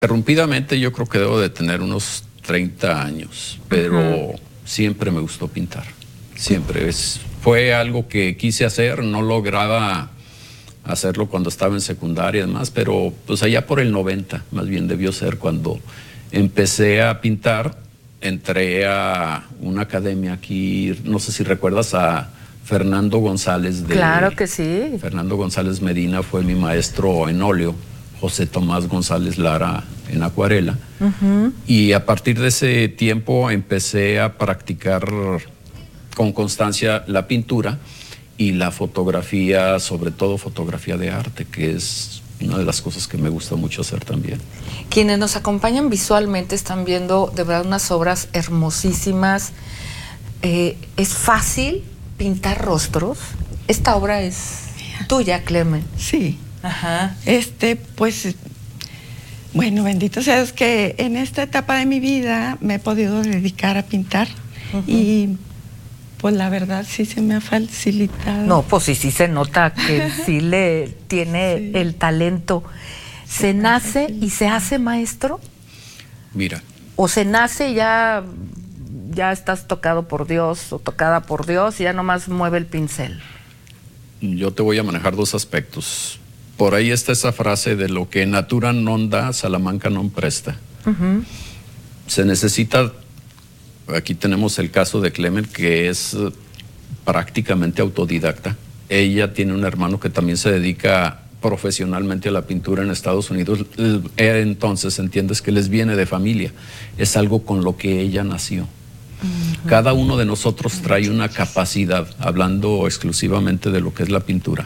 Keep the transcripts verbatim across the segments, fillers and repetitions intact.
Interrumpidamente yo creo que debo de tener unos treinta años, pero uh-huh. siempre me gustó pintar, siempre. Es, fue algo que quise hacer, no lograba hacerlo cuando estaba en secundaria y demás, pero pues allá por el noventa, más bien debió ser cuando empecé a pintar. Entré a una academia aquí, no sé si recuerdas a Fernando González. De, claro que sí. Fernando González Medina fue mi maestro en óleo. José Tomás González Lara en acuarela. Uh-huh. Y a partir de ese tiempo empecé a practicar con constancia la pintura y la fotografía, sobre todo fotografía de arte, que es una de las cosas que me gusta mucho hacer también. Quienes nos acompañan visualmente están viendo de verdad unas obras hermosísimas. Eh, ¿Es fácil pintar rostros? Esta obra es tuya, Clemen. Sí. Ajá. Este, pues, bueno, bendito sea Dios que en esta etapa de mi vida me he podido dedicar a pintar. Uh-huh. Y pues la verdad sí se me ha facilitado. No, pues sí, sí se nota que sí le tiene sí. el talento. ¿Se, ¿Se nace y se hace maestro? Mira. ¿O se nace y ya, ya estás tocado por Dios o tocada por Dios y ya nomás mueve el pincel? Yo te voy a manejar dos aspectos. Por ahí está esa frase de lo que natura non da, Salamanca non presta. Uh-huh. Se necesita, aquí tenemos el caso de Clemen, que es prácticamente autodidacta. Ella tiene un hermano que también se dedica profesionalmente a la pintura en Estados Unidos. Entonces entiendes que les viene de familia. Es algo con lo que ella nació. Uh-huh. Cada uno de nosotros trae una capacidad, hablando exclusivamente de lo que es la pintura,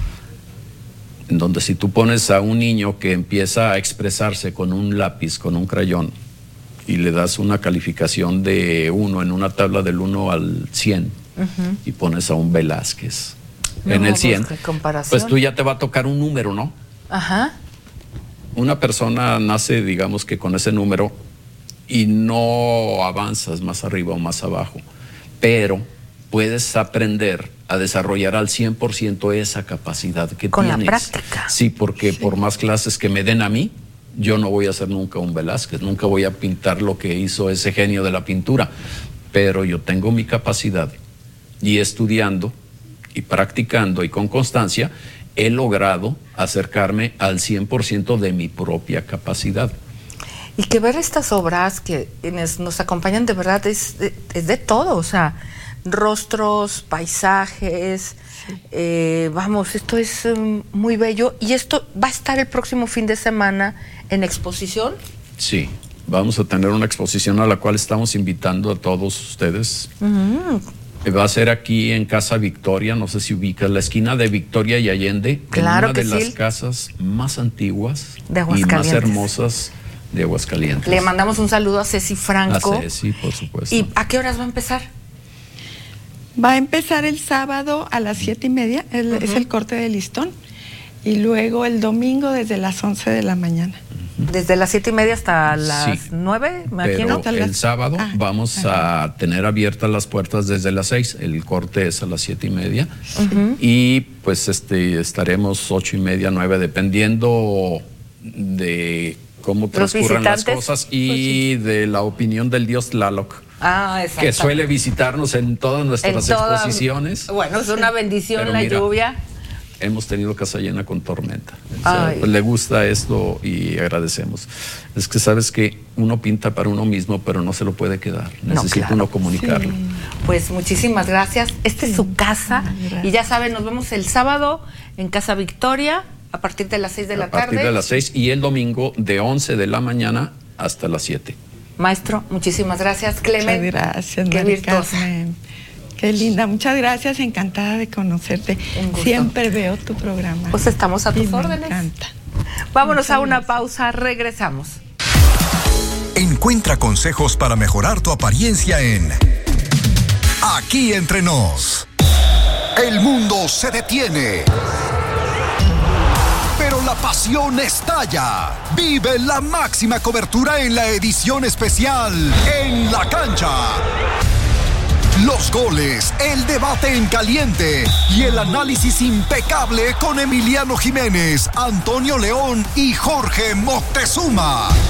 en donde si tú pones a un niño que empieza a expresarse con un lápiz, con un crayón, y le das una calificación de uno en una tabla del uno al cien, uh-huh. y pones a un Velázquez no, en el cien, pues, pues tú ya te va a tocar un número, ¿no? Ajá. Una persona nace, digamos que con ese número, y no avanzas más arriba o más abajo, pero puedes aprender a desarrollar al cien por ciento esa capacidad que con tienes. Con la práctica. Sí, porque sí. por más clases que me den a mí, yo no voy a hacer nunca un Velázquez, nunca voy a pintar lo que hizo ese genio de la pintura, pero yo tengo mi capacidad y estudiando y practicando y con constancia he logrado acercarme al cien por ciento de mi propia capacidad. Y que ver estas obras que nos acompañan de verdad es de, es de todo, o sea, rostros, paisajes, sí. eh, vamos, esto es um, muy bello. ¿Y esto va a estar el próximo fin de semana en exposición? Sí, vamos a tener una exposición a la cual estamos invitando a todos ustedes. Uh-huh. Va a ser aquí en Casa Victoria, no sé si ubicas, la esquina de Victoria y Allende, claro en una que de sí. las casas más antiguas de y más hermosas de Aguascalientes. Le mandamos un saludo a Ceci Franco. A Ceci, por supuesto. ¿Y a qué horas va a empezar? Va a empezar el sábado a las siete y media, el, uh-huh. es el corte de listón, y luego el domingo desde las once de la mañana. Desde las siete y media hasta las sí, nueve, imagino. Pero el las... sábado ah, vamos ajá. a tener abiertas las puertas desde las seis, el corte es a las siete y media, uh-huh. y pues este estaremos ocho y media, nueve, dependiendo de cómo transcurran las cosas y pues sí. de la opinión del dios Tlaloc. Ah, que suele visitarnos en todas nuestras en toda, exposiciones. Bueno, es una bendición Pero la mira, lluvia. Hemos tenido casa llena con tormenta. O sea, pues le gusta esto y agradecemos. Es que sabes que uno pinta para uno mismo, pero no se lo puede quedar. Necesita no, claro. uno comunicarlo. Sí. Pues muchísimas gracias. Esta sí. es su casa. Gracias. Y ya saben, nos vemos el sábado en Casa Victoria a partir de las seis de la tarde. A partir de las seis y el domingo de once de la mañana hasta las siete. Maestro, muchísimas gracias. Clemen. Muchas gracias, Qué virtuosa. Qué linda, muchas gracias, encantada de conocerte. Siempre veo tu programa. Pues estamos a tus y órdenes. Me encanta. Vámonos muchas a una gracias. pausa, regresamos. Encuentra consejos para mejorar tu apariencia en Aquí Entre Nos. El mundo se detiene, pero la pasión estalla. Vive la máxima cobertura en la edición especial En la Cancha. Los goles, el debate en caliente y el análisis impecable con Emiliano Jiménez, Antonio León y Jorge Moctezuma.